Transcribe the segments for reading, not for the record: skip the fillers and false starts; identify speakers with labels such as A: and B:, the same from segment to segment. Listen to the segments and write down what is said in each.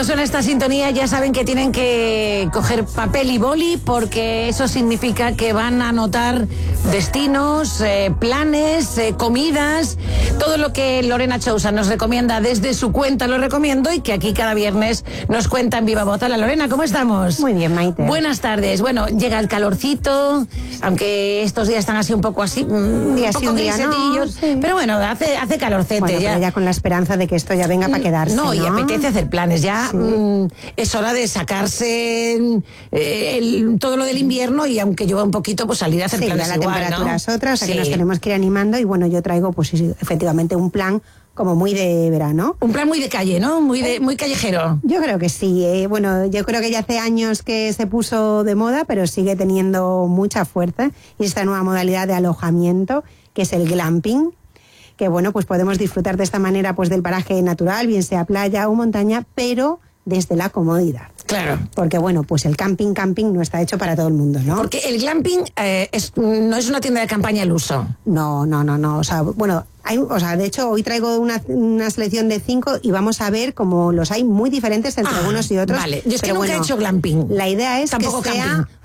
A: Cuando suena esta sintonía ya saben que tienen que coger papel y boli, porque eso significa que van a anotar destinos, planes, comidas, todo lo que Lorena Chousa nos recomienda desde su cuenta Lo Recomiendo, y que aquí cada viernes nos cuenta en viva voz. Hola Lorena, ¿cómo estamos?
B: Muy bien, Maite.
A: Buenas tardes. Bueno, llega el calorcito, aunque estos días están así un poco así, un poco grisetillos, sí. Pero bueno, hace calorcete.
B: Bueno,
A: ya.
B: Pero ya con la esperanza de que esto ya venga para quedarse.
A: No, y apetece hacer planes. Ya sí. Es hora de sacarse todo lo del invierno, y aunque llueva un poquito, pues salir a hacer planes
B: ya
A: igual,
B: la temperatura
A: ¿no?
B: es otra, o sea que nos tenemos que ir animando. Y bueno, yo traigo pues efectivamente un plan como muy de verano.
A: Un plan muy de calle, ¿no? Muy callejero.
B: Yo creo que sí. Bueno, yo creo que ya hace años que se puso de moda, pero sigue teniendo mucha fuerza. Y esta nueva modalidad de alojamiento, que es el glamping, que bueno, pues podemos disfrutar de esta manera pues del paraje natural, bien sea playa o montaña, pero desde la comodidad.
A: Claro.
B: Porque bueno, pues el camping no está hecho para todo el mundo, ¿no?
A: Porque el glamping no es una tienda de campaña al uso.
B: No. O sea, bueno, de hecho hoy traigo una selección de 5 y vamos a ver cómo los hay muy diferentes entre unos y otros.
A: Vale, yo es que nunca he hecho glamping.
B: La idea es
A: tampoco
B: que sea
A: camping.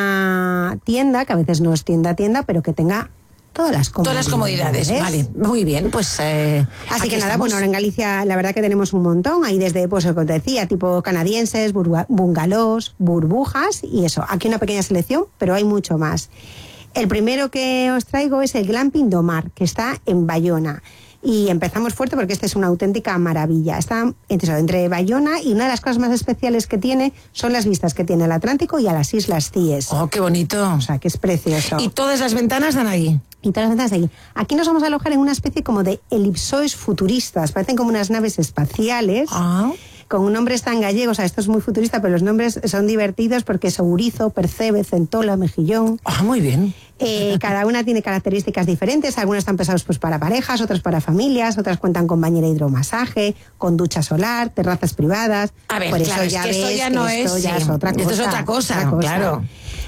B: Una tienda, que a veces no es tienda, pero que tenga todas las comodidades.
A: Vale, muy bien, pues...
B: Así que nada, bueno, en Galicia la verdad que tenemos un montón, ahí desde, pues lo que te decía, tipo canadienses, bungalows, burbujas y eso. Aquí una pequeña selección, pero hay mucho más. El primero que os traigo es el Glamping Domar, que está en Bayona. Y empezamos fuerte porque esta es una auténtica maravilla. Está entre Bayona, y una de las cosas más especiales que tiene son las vistas que tiene al Atlántico y a las Islas Cíes.
A: ¡Oh, qué bonito!
B: O sea, que es precioso.
A: ¿Y todas las ventanas dan ahí?
B: Y todas las ventanas de ahí. Aquí nos vamos a alojar en una especie como de elipsoes futuristas. Parecen como unas naves espaciales.
A: Ah.
B: Con nombres tan gallegos. O sea, esto es muy futurista, pero los nombres son divertidos porque es Ourizo, Percebe, Centola, Mejillón.
A: Ah, muy bien.
B: Cada una tiene características diferentes. Algunas están pensadas pues para parejas, otras para familias, otras cuentan con bañera hidromasaje, con ducha solar, terrazas privadas.
A: A ver,
B: por
A: claro,
B: eso ya
A: es que esto
B: ves
A: ya no
B: que esto
A: es,
B: ya es otra cosa.
A: Esto es otra cosa, claro.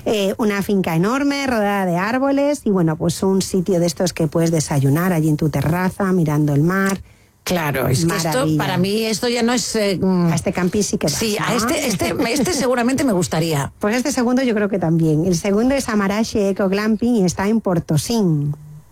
B: Una finca enorme, rodeada de árboles, y bueno, pues un sitio de estos que puedes desayunar allí en tu terraza, mirando el mar.
A: Claro, es que esto, para mí, esto ya no es...
B: A este camping sí que vas,
A: sí,
B: ¿no?
A: a este seguramente me gustaría.
B: Pues este segundo yo creo que también. El segundo es Amaraxe Eco Glamping y está en Portosín.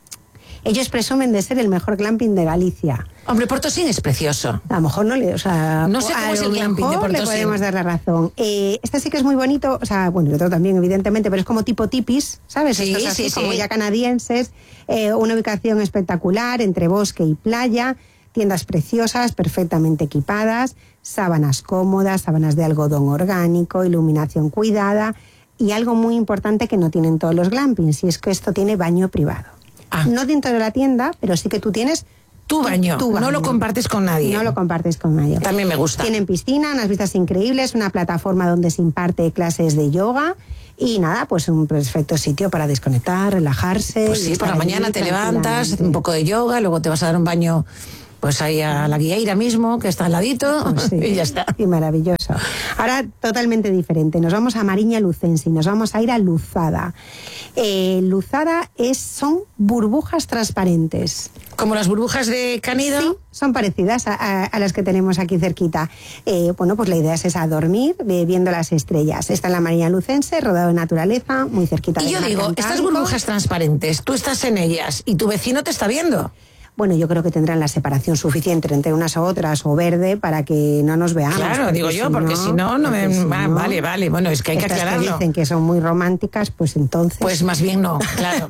B: Ellos presumen de ser el mejor glamping de Galicia.
A: Hombre, Portosín es precioso.
B: A lo mejor no le... O sea,
A: no sé cómo es el glamping de Portosín.
B: Le podemos dar la razón. Este sí que es muy bonito, o sea, bueno, el otro también, evidentemente, pero es como tipo tipis, ¿sabes?
A: Sí,
B: estos así,
A: sí,
B: como ya canadienses. Una ubicación espectacular entre bosque y playa. Tiendas preciosas, perfectamente equipadas, sábanas cómodas, sábanas de algodón orgánico, iluminación cuidada, y algo muy importante que no tienen todos los glampings, y es que esto tiene baño privado. No dentro de la tienda, pero sí que tú tienes
A: tu baño. No lo compartes con nadie.
B: No lo compartes con nadie.
A: También me gusta.
B: Tienen piscina, unas vistas increíbles, una plataforma donde se imparte clases de yoga. Y nada, pues un perfecto sitio para desconectar, relajarse.
A: Pues sí, por la mañana te levantas, un poco de yoga, luego te vas a dar un baño... Pues ahí a la Guilleira mismo, que está al ladito, sí, y ya está.
B: Y maravilloso. Ahora, totalmente diferente. Nos vamos a Mariña Lucense y nos vamos a ir a Luzada. Luzada son burbujas transparentes.
A: ¿Como las burbujas de Canido?
B: Sí, son parecidas a las que tenemos aquí cerquita. Bueno, pues la idea es esa, dormir viendo las estrellas. Está en la Mariña Lucense, rodeado de naturaleza, muy cerquita del mar Cantábrico.
A: Y yo digo, estas burbujas transparentes, tú estás en ellas y tu vecino te está viendo.
B: Bueno, yo creo que tendrán la separación suficiente entre unas a otras o verde para que no nos veamos.
A: Claro, digo yo, porque si no, no me... Vale, bueno, es que hay que aclararlo.
B: Que dicen que son muy románticas, pues entonces...
A: Pues más bien no, claro.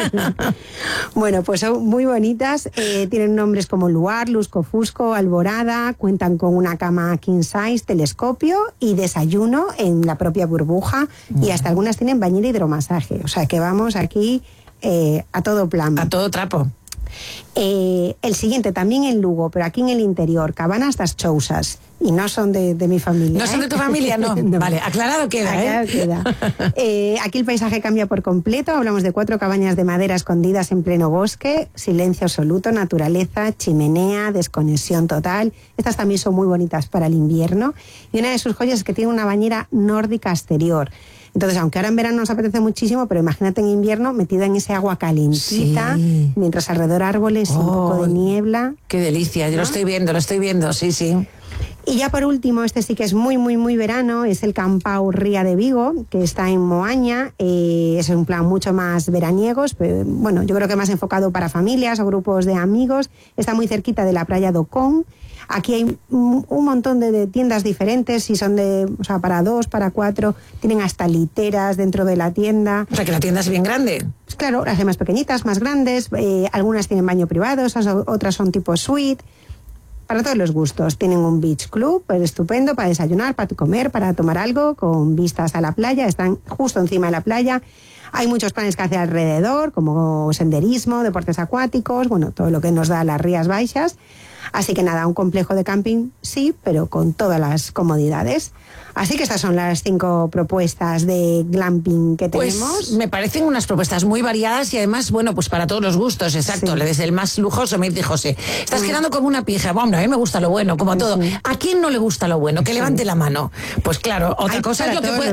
B: Bueno, pues son muy bonitas, tienen nombres como Luar, Lusco Fusco, Alborada, cuentan con una cama king size, telescopio y desayuno en la propia burbuja, y hasta algunas tienen bañera hidromasaje, o sea que vamos aquí a todo plan.
A: A todo trapo.
B: El siguiente también en Lugo, pero aquí en el interior, Cabanas das Chousas, y no son de mi familia.
A: ¿No son de tu familia? No. No. Vale, aclarado queda.
B: Aclarado queda. Aquí el paisaje cambia por completo. Hablamos de 4 cabañas de madera escondidas en pleno bosque, silencio absoluto, naturaleza, chimenea, desconexión total. Estas también son muy bonitas para el invierno, y una de sus joyas es que tiene una bañera nórdica exterior. Entonces, aunque ahora en verano nos apetece muchísimo, pero imagínate en invierno metida en ese agua calentita, sí, mientras alrededor árboles y un poco de niebla.
A: ¡Qué delicia! Yo lo estoy viendo, sí.
B: Y ya por último, este sí que es muy, muy, muy verano, es el Campau Ría de Vigo, que está en Moaña. Es un plan mucho más veraniegos, pero, bueno, yo creo que más enfocado para familias o grupos de amigos. Está muy cerquita de la playa do Con. Aquí hay un montón de tiendas diferentes, si son para 2, para 4, tienen hasta literas dentro de la tienda.
A: O sea que la tienda es bien grande.
B: Pues claro, las hay más pequeñitas, más grandes, algunas tienen baño privado, otras son tipo suite. Para todos los gustos. Tienen un beach club estupendo para desayunar, para comer, para tomar algo, con vistas a la playa. Están justo encima de la playa. Hay muchos planes que hacer alrededor, como senderismo, deportes acuáticos, bueno, todo lo que nos da las Rías Baixas. Así que nada, un complejo de camping sí, pero con todas las comodidades. Así que estas son las 5 propuestas de glamping que tenemos.
A: Pues me parecen unas propuestas muy variadas y además, bueno, pues para todos los gustos, exacto. Sí. Desde el más lujoso, me dice José, estás quedando como una pija. Bueno, a mí me gusta lo bueno, como todo. ¿A quién no le gusta lo bueno? Que levante la mano. Pues claro, otra cosa es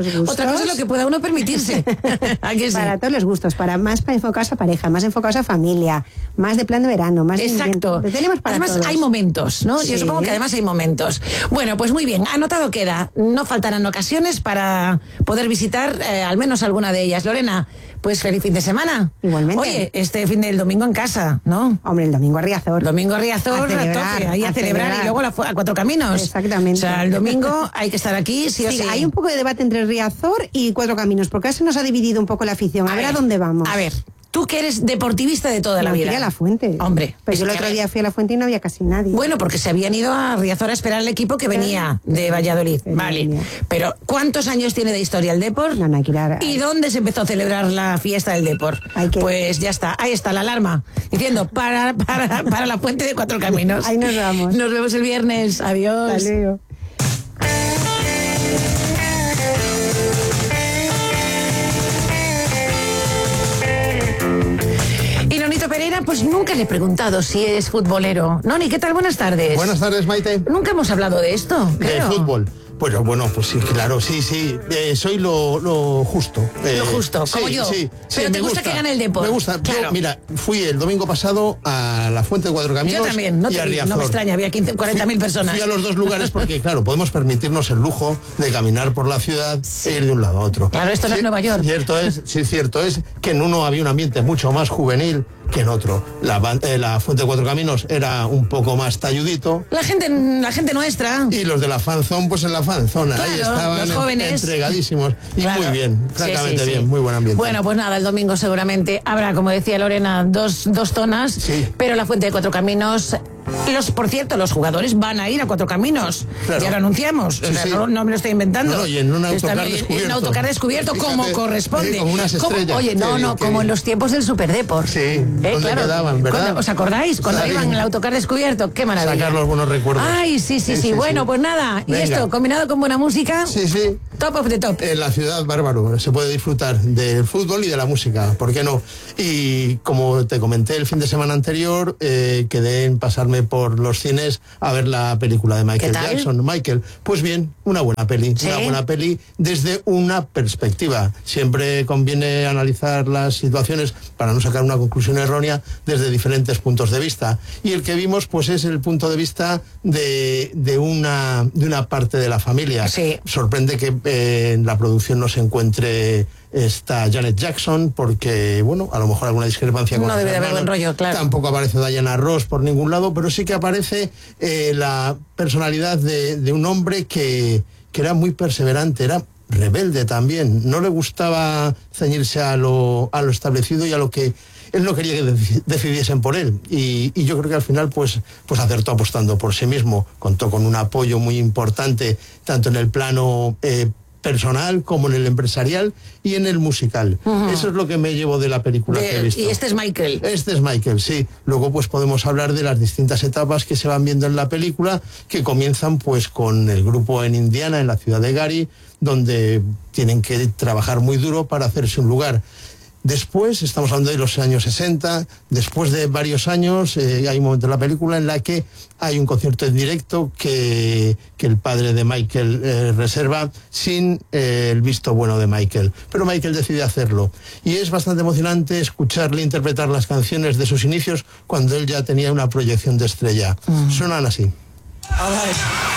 A: lo que pueda uno permitirse.
B: Sí. Para todos los gustos, más para enfocarse a pareja, más enfocados a familia, más de plan de verano, más
A: exacto.
B: Tenemos para
A: además
B: todos.
A: Hay momentos, ¿no? Sí. Yo supongo que además hay momentos. Bueno, pues muy bien, anotado queda. No faltarán ocasiones para poder visitar al menos alguna de ellas. Lorena, pues feliz fin de semana.
B: Igualmente.
A: Oye, este fin del domingo en casa, ¿no?
B: Hombre, el domingo a Riazor.
A: Domingo a Riazor, a celebrar y luego a Cuatro Caminos.
B: Exactamente.
A: O sea, el domingo hay que estar aquí, sí o sí.
B: Hay un poco de debate entre Riazor y Cuatro Caminos, porque eso nos ha dividido un poco la afición. A ver a dónde vamos.
A: A ver. Tú que eres deportivista de toda la vida.
B: Fui a La Fuente.
A: Hombre.
B: Pues yo el otro día fui a La Fuente y no había casi nadie.
A: Bueno, porque se habían ido a Riazor a esperar al equipo que venía de Valladolid. Vale. Pero ¿cuántos años tiene de historia el Depor?
B: No hay que ir a...
A: ¿Y dónde se empezó a celebrar la fiesta del Depor? Pues ya está. Ahí está la alarma. Diciendo, para la Fuente de Cuatro Caminos.
B: Ahí nos vamos.
A: Nos vemos el viernes. Adiós.
B: Hasta luego.
A: Pereira, pues nunca le he preguntado si es futbolero. Noni, ¿qué tal? Buenas tardes.
C: Buenas tardes, Maite.
A: Nunca hemos hablado de esto.
C: De fútbol. Bueno, pues sí, claro, sí. Soy lo justo.
A: Lo justo, como yo.
C: Sí,
A: pero te gusta que gane el Depor.
C: Me gusta. Claro. Yo, mira, fui el domingo pasado a La Fuente de Cuatro Caminos.
A: Yo también, no me extraña, había 40.000 personas.
C: Fui a los dos lugares porque, claro, podemos permitirnos el lujo de caminar por la ciudad e ir de un lado a otro.
A: Claro, esto no es Nueva York.
C: Cierto es que en uno había un ambiente mucho más juvenil que en otro. La Fuente de Cuatro Caminos era un poco más talludito.
A: La gente nuestra.
C: Y los de la fanzone, pues en la fanzone.
A: Claro,
C: ahí estaban
A: los jóvenes
C: entregadísimos. Y claro. Muy bien, francamente bien, muy buen ambiente.
A: Bueno, pues nada, el domingo seguramente habrá, como decía Lorena, dos zonas, pero la Fuente de Cuatro Caminos... por cierto, los jugadores van a ir a Cuatro Caminos. Claro. Ya lo anunciamos. No me lo estoy inventando.
C: No, y en un autocar descubierto.
A: En un autocar descubierto, como corresponde.
C: Como unas estrellas.
A: Oye, como en los tiempos del Superdeport.
C: Sí, donde quedaban, ¿verdad?
A: ¿Os acordáis? Cuando iban en el autocar descubierto. Qué maravilla.
C: Sacar los buenos recuerdos.
A: Ay, sí. Bueno, pues nada. Venga. Y esto, combinado con buena música.
C: Sí.
A: Top of the top.
C: En la ciudad, bárbaro. Se puede disfrutar del fútbol y de la música. ¿Por qué no? Y como te comenté el fin de semana anterior, quedé en pasarme por los cines a ver la película de Michael Jackson. Pues bien, una buena peli. ¿Sí? Una buena peli desde una perspectiva. Siempre conviene analizar las situaciones para no sacar una conclusión errónea desde diferentes puntos de vista. Y el que vimos, pues es el punto de vista de una parte de la familia.
A: Sí.
C: Sorprende que en la producción no se encuentre está Janet Jackson, porque, bueno, a lo mejor alguna discrepancia con
A: no debe de haber buen rollo, claro.
C: Tampoco aparece Diana Ross por ningún lado, pero sí que aparece la personalidad de un hombre que era muy perseverante, era rebelde también, no le gustaba ceñirse a lo establecido y a lo que él no quería que decidiesen por él, y yo creo que al final pues acertó apostando por sí mismo. Contó con un apoyo muy importante tanto en el plano personal como en el empresarial y en el musical. Eso es lo que me llevo de la película que he visto.
A: Y este es Michael.
C: Este es Michael, sí. Luego pues podemos hablar de las distintas etapas que se van viendo en la película, que comienzan pues con el grupo en Indiana, en la ciudad de Gary, donde tienen que trabajar muy duro para hacerse un lugar. Después, estamos hablando de los años 60, después de varios años, hay un momento en la película en la que hay un concierto en directo que el padre de Michael reserva sin el visto bueno de Michael. Pero Michael decide hacerlo. Y es bastante emocionante escucharle interpretar las canciones de sus inicios cuando él ya tenía una proyección de estrella. Suenan así.
D: All right.